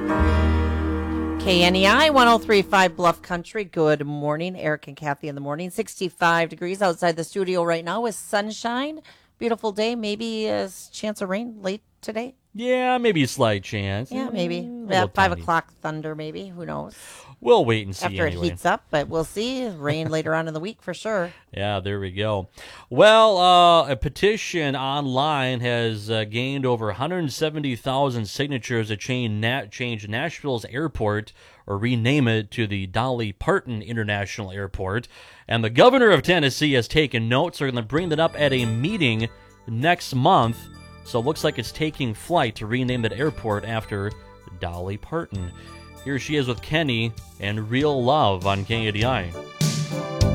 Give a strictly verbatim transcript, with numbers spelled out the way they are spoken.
K N E I one oh three point five Bluff Country. Good morning. Eric and Kathy in the morning. sixty-five degrees outside the studio right now with sunshine. Beautiful day. Maybe a chance of rain late today. Yeah, maybe a slight chance. Yeah, maybe. Mm, At five tiny. o'clock thunder, maybe. Who knows? We'll wait and see After anyway. it heats up, but we'll see. Rain later on in the week for sure. Yeah, there we go. Well, uh, a petition online has uh, gained over one hundred seventy thousand signatures to change, Nat- change Nashville's airport or rename it to the Dolly Parton International Airport. And the governor of Tennessee has taken notes. They're going to bring that up at a meeting next month. So it looks like it's taking flight to rename that airport after Dolly Parton. Here she is with Kenny and Real Love on K A D I.